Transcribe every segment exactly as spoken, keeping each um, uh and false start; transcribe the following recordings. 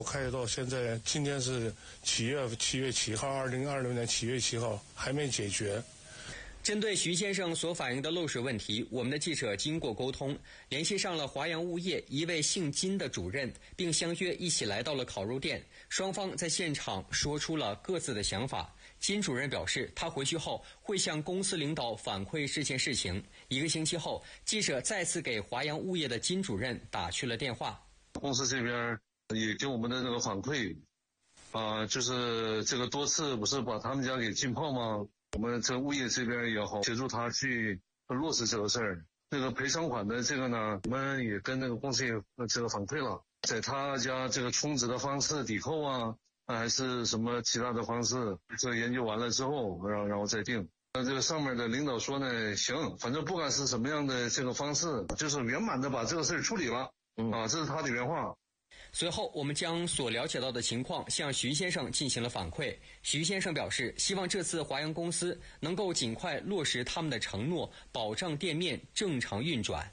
开业到现在，今天是七月七月七号，二零二六年七月七号，还没解决。 针对徐先生所反映的漏水问题，我们的记者经过沟通，联系上了华阳物业一位姓金的主任，并相约一起来到了烤肉店。双方在现场说出了各自的想法。金主任表示，他回去后会向公司领导反馈这件事情。一个星期后，记者再次给华阳物业的金主任打去了电话。 公司这边也给我们的那个反馈，啊、呃，就是这个多次不是把他们家给浸泡吗？我们这物业这边也好，协助他去落实这个事儿。那个赔偿款的这个呢，我们也跟那个公司也这个反馈了，在他家这个充值的方式抵扣啊，还是什么其他的方式，这个研究完了之后，然后然后再定。那这个上面的领导说呢，行，反正不管是什么样的这个方式，就是圆满的把这个事儿处理了。嗯啊，这是他的原话。 随后，我们将所了解到的情况向徐先生进行了反馈。徐先生表示，希望这次华阳公司能够尽快落实他们的承诺，保障店面正常运转。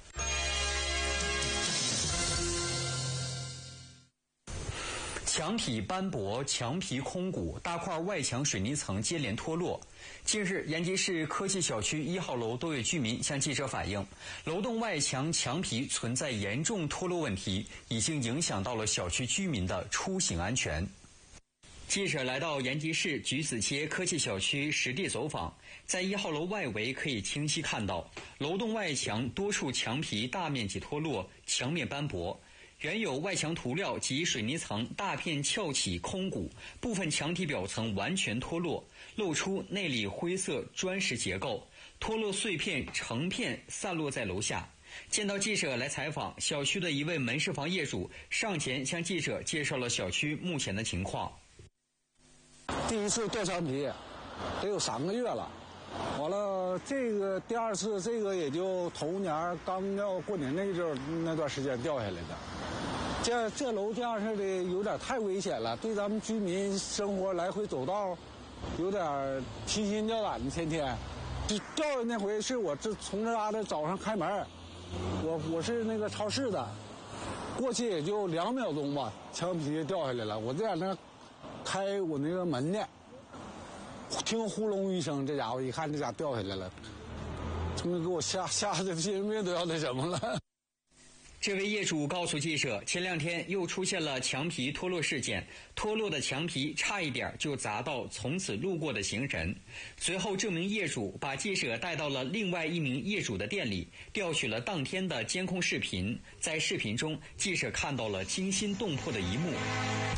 墙体斑驳，墙皮空鼓，大块外墙水泥层接连脱落。近日，延吉市科技小区一号楼多位居民向记者反映，楼栋外墙墙皮存在严重脱落问题，已经影响到了小区居民的出行安全。记者来到延吉市橘子街科技小区实地走访，在一号楼外围可以清晰看到，楼栋外墙多处墙皮大面积脱落，墙面斑驳。原有外墙涂料及水泥层大片翘起空鼓，部分墙体表层完全脱落，露出内里灰色砖石结构，脱落碎片成片散落在楼下。见到记者来采访，小区的一位门市房业主上前向记者介绍了小区目前的情况。 第一次掉墙皮得有三个月了，完了这个第二次这个也就头年刚要过年那阵儿那段时间掉下来的。这这楼这样式的有点太危险了，对咱们居民生活来回走道有点提心吊胆的。天天掉的那回是我这从这嘎达早上开门，我我是那个超市的，过去也就两秒钟吧，墙皮掉下来了。我在那开我那个门呢，听呼隆一声，这家伙一看这家掉下来了，他们给我吓吓得心命都要那什么了。 这位业主告诉记者，前两天又出现了墙皮脱落事件，脱落的墙皮差一点就砸到从此路过的行人。随后这名业主把记者带到了另外一名业主的店里，调取了当天的监控视频。在视频中，记者看到了惊心动魄的一幕。